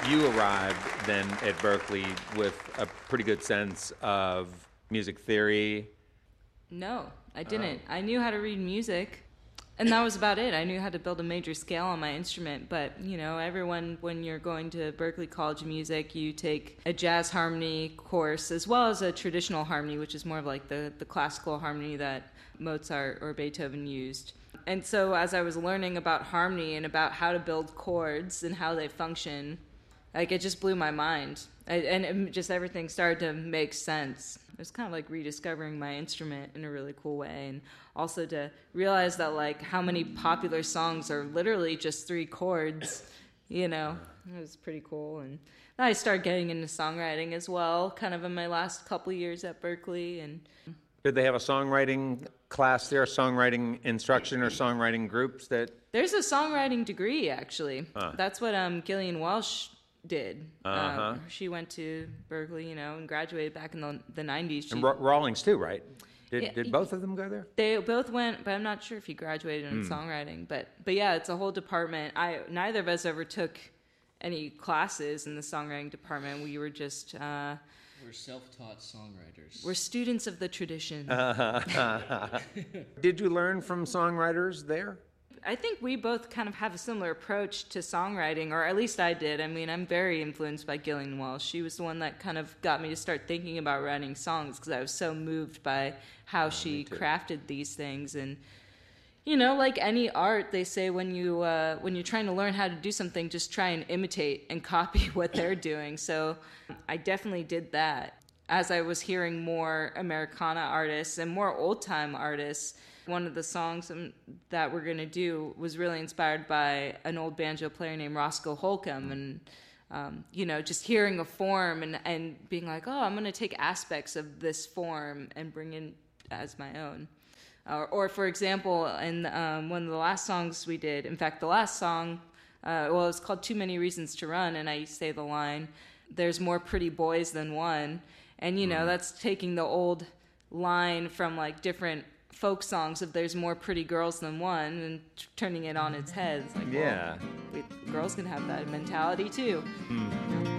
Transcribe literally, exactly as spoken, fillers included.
you arrived then at Berklee with a pretty good sense of music theory. No, I didn't. Oh. I knew how to read music, and that was about it. I knew how to build a major scale on my instrument, but, you know, everyone, when you're going to Berklee College of Music, you take a jazz harmony course as well as a traditional harmony, which is more of like the, the classical harmony that Mozart or Beethoven used. And so as I was learning about harmony and about how to build chords and how they function, like, it just blew my mind. I, and it just everything started to make sense. It was kind of like rediscovering my instrument in a really cool way. And also to realize that, like, how many popular songs are literally just three chords, you know. It was pretty cool. And then I started getting into songwriting as well, kind of in my last couple years at Berklee. And did they have a songwriting class there, songwriting instruction or songwriting groups that... There's a songwriting degree, actually. Huh. That's what um, Gillian Welsh did. Uh-huh. Um, she went to Berklee, you know, and graduated back in the, the nineties. She, and Ra- Rawlings, too, right? Did yeah, did both of them go there? They both went, but I'm not sure if he graduated in mm. songwriting. But but yeah, it's a whole department. I Neither of us ever took any classes in the songwriting department. We were just... Uh, We're self-taught songwriters. We're students of the tradition. Did you learn from songwriters there? I think we both kind of have a similar approach to songwriting, or at least I did. I mean, I'm very influenced by Gillian Welsh. She was the one that kind of got me to start thinking about writing songs because I was so moved by how oh, she crafted these things. And, you know, like any art, they say when, you, uh, when you're trying to learn how to do something, just try and imitate and copy what they're doing. So I definitely did that. As I was hearing more Americana artists and more old-time artists, one of the songs that we're going to do was really inspired by an old banjo player named Roscoe Holcomb. And, um, you know, just hearing a form and, and being like, oh, I'm going to take aspects of this form and bring in as my own. Or, or for example, in um, one of the last songs we did, in fact, the last song, uh, well, it's called Too Many Reasons to Run, and I say the line, there's more pretty boys than one. And, you know, that's taking the old line from, like, different folk songs of there's more pretty girls than one and t- turning it on its head. It's like, yeah. well, we, girls can have that mentality, too. Mm.